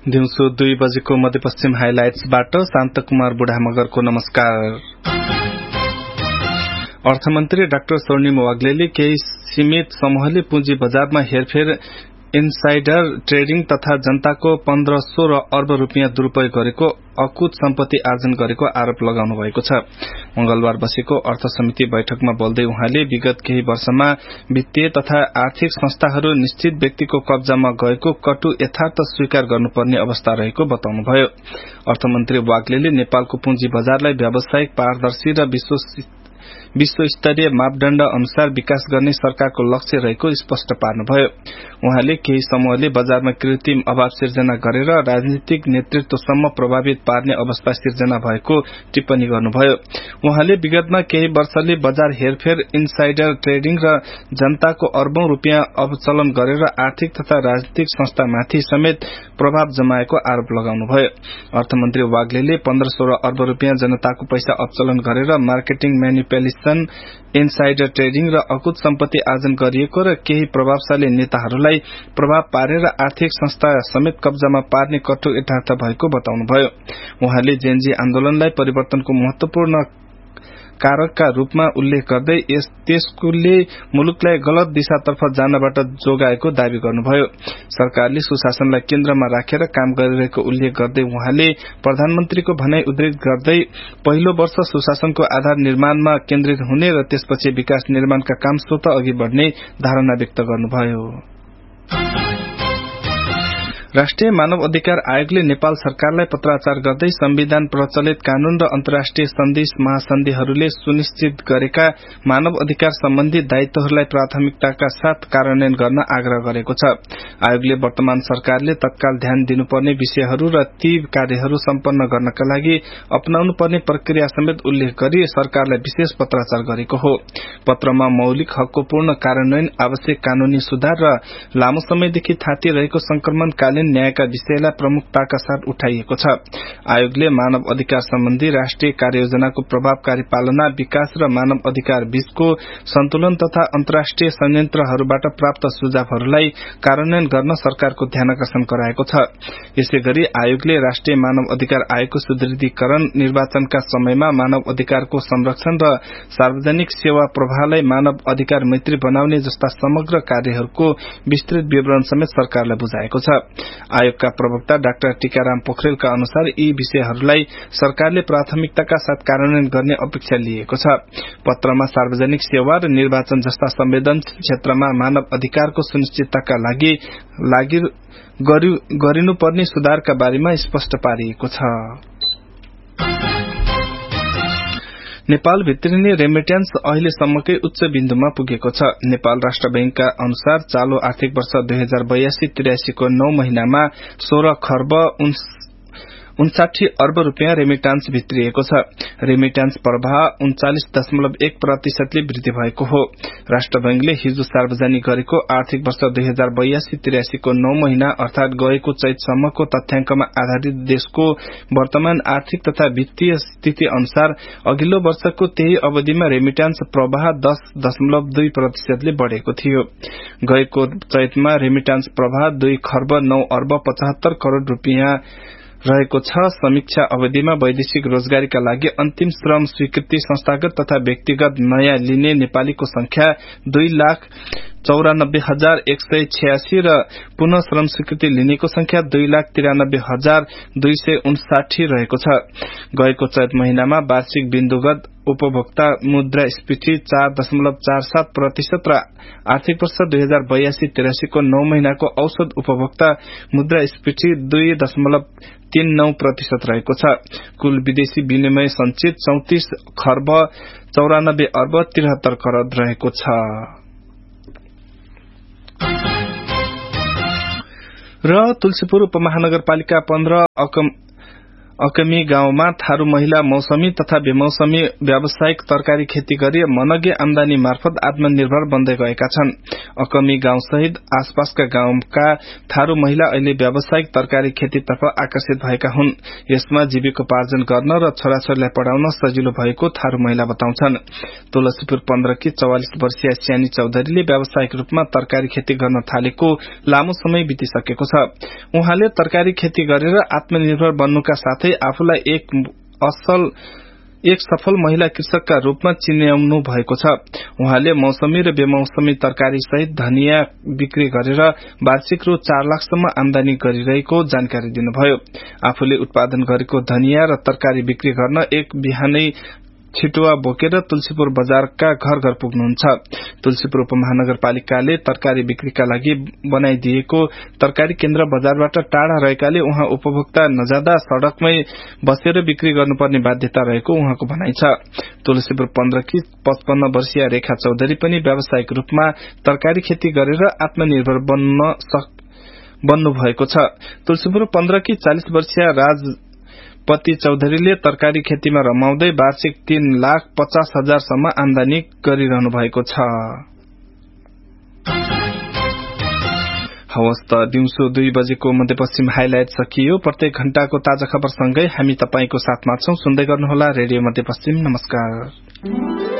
दिउँसो 2 बजेको मध्यपश्चिम हाइलाइट्सबाट शान्त कुमार बुढा मगरको नमस्कार। अर्थमन्त्री डाक्टर स्वर्णिम वाग्लेले केही सीमित समूहले पुँजी बजारमा हेरफेर, इनसाइडर ट्रेडिङ तथा जनताको 15-16 अर्ब रुपियाँ दुरूपयोग गरेको, अकुत सम्पत्ति आर्जन गरेको आरोप लगाउनु भएको छ। मंगलबार बसेको अर्थ समिति बैठकमा बोल्दै उहाँले विगत केही वर्षमा वित्तीय तथा आर्थिक संस्थाहरू निश्चित व्यक्तिको कब्जामा गएको कटु यथार्थ स्वीकार गर्नुपर्ने अवस्था रहेको बताउनुभयो। अर्थमन्त्री वाग्लेले नेपालको पुँजी बजारलाई व्यावसायिक, पारदर्शी र विश्वस्तरीय मापदण्ड अनुसार विकास गर्ने सरकारको लक्ष्य रहेको स्पष्ट पार्नुभयो। उहाँले केही समूहले बजारमा कृत्रिम अभाव सिर्जना गरेर राजनीतिक नेतृत्वसम्म प्रभावित पार्ने अवस्था सिर्जना भएको टिप्पणी गर्नुभयो। उहाँले विगतमा केही वर्षले बजार हेरफेर, इनसाइडर ट्रेडिङ र जनताको अर्बौं रुपियाँ अवचलन गरेर आर्थिक तथा राजनीतिक संस्थामाथि समेत प्रभाव जमाएको आरोप लगाउनुभयो। अर्थमन्त्री वाग्लेले 15-16 अर्ब रुपियाँ जनताको पैसा अवचलन गरेर मार्केटिङ, म्यानिपुलेसन, इनसाइडर ट्रेडिङ र अकुत सम्पत्ति आर्जन गरिएको र केही प्रभावशाली नेताहरूलाई प्रभाव पारेर आर्थिक संस्था समेत कब्जामा पार्ने कटु यथार्थ भएको बताउनुभयो। उहाँले जेनजी आन्दोलनलाई परिवर्तनको महत्वपूर्ण कारकका रूपमा उल्लेख गर्दै त्यसले मुलुकलाई गलत दिशातर्फ जानबाट जोगाएको दावी गर्नुभयो। सरकारले सुशासनलाई केन्द्रमा राखेर काम गरिरहेको उल्लेख गर्दै उहाँले प्रधानमन्त्रीको भनाई उद्धृत गर्दै पहिलो वर्ष सुशासनको आधार निर्माणमा केन्द्रित हुने र त्यसपछि विकास निर्माणका काम स्वतः अघि बढ़ने धारणा व्यक्त गर्नुभयो। राष्ट्रिय मानव अधिकार आयोगले नेपाल सरकारलाई पत्राचार गर्दै संविधान प्रचलित कानून र अन्तर्राष्ट्रिय सन्धि महासन्धिहरूले सुनिश्चित गरेका मानव अधिकार सम्बन्धी दायित्वहरूलाई प्राथमिकताका साथ कार्यान्वयन गर्न आग्रह गरेको छ। आयोगले वर्तमान सरकारले तत्काल ध्यान दिनुपर्ने विषयहरू र ती कार्यहरू सम्पन्न गर्नका लागि अपनाउनु पर्ने प्रक्रिया समेत उल्लेख गरी सरकारलाई विशेष पत्राचार गरेको हो। पत्रमा मौलिक हकको पूर्ण कार्यान्वयन, आवश्यक कानूनी सुधार र लामो समयदेखि थाती रहेको संक्रमणकालीन न्यायका विषयलाई प्रमुखताका साथ उठाइएको छ। आयोगले मानव अधिकार सम्बन्धी राष्ट्रिय कार्ययोजनाको प्रभावकारी पालना, विकास र मानव अधिकार बीचको सन्तुलन तथा अन्तर्राष्ट्रिय संयन्त्रहरूबाट प्राप्त सुझावहरूलाई कार्यान्वयन गर्न सरकारको ध्यानकर्षण गराएको छ। यसैगरी आयोगले राष्ट्रिय मानव अधिकार आयोगको सुदृढीकरण, निर्वाचनका समयमा मानव अधिकारको संरक्षण र सार्वजनिक सेवा प्रवाहलाई मानव अधिकार मैत्री बनाउने जस्ता समग्र कार्यहरूको विस्तृत विवरण समेत सरकारलाई बुझाएको छ। आयोगका प्रवक्ता डाक्टर टीकाराम पोखरेलका अनुसार यी विषयहरूलाई सरकारले प्राथमिकताका साथ कार्यान्वयन गर्ने अपेक्षा लिएको छ। पत्रमा सार्वजनिक सेवा र निर्वाचन जस्ता संवेदनशील क्षेत्रमा मानव अधिकारको सुनिश्चितताका लागि गरिनुपर्ने सुधारका बारेमा स्पष्ट पारिएको छ। नेपाल भित्रिने रेमिट्यान्स अहिलेसम्मकै उच्च बिन्दुमा पुगेको छ। नेपाल राष्ट्र बैंकका अनुसार चालू आर्थिक वर्ष 2082-83 को 9 महिनामा 16 खर्ब 59 अर्ब रुपियाँ रेमिट्यान्स भित्रिएको छ। रेमिट्यान्स प्रवाह 39.1% ले वृद्धि भएको हो। राष्ट्र बैंकले हिजो सार्वजनिक गरेको आर्थिक वर्ष 2082-83 को 9 महिना अर्थात गएको चैतसम्मको तथ्याङ्कमा आधारित देशको वर्तमान आर्थिक तथा वित्तीय स्थिति अनुसार अघिल्लो वर्षको त्यही अवधिमा रेमिट्यान्स प्रवाह 10.2% ले बढ़ेको थियो। गएको चैतमा रेमिट्यान्स प्रवाह 2 खर्ब 9 अर्ब 75 करोड़ रुपियाँ रहेको छ। समीक्षा अवधिमा वैदेशिक रोजगारीका लागि अन्तिम श्रम स्वीकृति संस्थागत तथा व्यक्तिगत नयाँ लिने नेपालीको संख्या 2,94,186 र पुनः श्रम स्वीकृति लिनेको संख्या 2,93,259 रहेको छ। गएको चैत महिनामा वार्षिक बिन्दुगत उपभोक्ता मुद्रास्फीति 4.47% र आर्थिक वर्ष 2082-83 को 9 महिनाको औसत उपभोक्ता मुद्रास्फीति 2.39% रहेको छ। कुल विदेशी विनिमय संचित 34 खर्ब 94 अर्ब 73 करोड़ रहेको छ। र तुलसीपुर उपमहानगरपालिका 15 अकमी गाउँमा थारू महिला मौसमी तथा बेमौसमी व्यावसायिक तरकारी खेती गरी मनगे आमदानी मार्फत आत्मनिर्भर बन्दै गएका छन्। अकमी गाउँ सहित आसपासका गाउँका थारू महिला अहिले व्यावसायिक तरकारी खेतीतर्फ आकर्षित भएका हुन्। यसमा जीविकोपार्जन गर्न र छोराछोरीलाई पढ़ाउन सजिलो भएको थारू महिला बताउँछन्। तुलसीपुर 15 की 44 वर्षीय स्यानी चौधरीले व्यावसायिक रूपमा तरकारी खेती गर्न थालेको लामो समय बितिसकेको छ। उहाँले तरकारी खेती गरेर आत्मनिर्भर बन्नुका साथै आफूलाई एक सफल महिला कृषकका रूपमा चिन्याउनु भएको छ। उहाँले मौसमी र बेमौसमी तरकारी सहित धनिया बिक्री गरेर वार्षिक रु 4 लाखसम्म आमदानी गरिरहेको जानकारी दिनुभयो। आफूले उत्पादन गरेको धनिया र तरकारी बिक्री गर्न एक बिहानै छिटुवा बोकेर तुलसीपुर बजारका घर घर पुग्नुहुन्छ। तुलसीपुर उपमहानगरपालिकाले तरकारी बिक्रीका लागि बनाइदिएको तरकारी केन्द्र बजारबाट टाढा रहेकाले उहाँ उपभोक्ता नजाँदा सड़कमै बसेर बिक्री गर्नुपर्ने बाध्यता रहेको उहाँको भनाइ छ। तुलसीपुर 15 की 55 वर्षीय रेखा चौधरी पनि व्यावसायिक रूपमा तरकारी खेती गरेर आत्मनिर्भर बन्नु भएको छ। तुलसीपुर 15 की 40 वर्षीय राजपति चौधरीले तरकारी खेतीमा रमाउँदै वार्षिक 3,50,000 सम्म आमदानी गरिरहनु भएको छ। हवस् त दिउँसो 2 बजेको मध्यपश्चिम हाइलाइट सकियो। प्रत्येक घण्टाको ताजा खबर सँगै हामी तपाईको साथमा छौं। सुन्दै गर्नुहोला रेडियो मध्यपश्चिम। नमस्कार।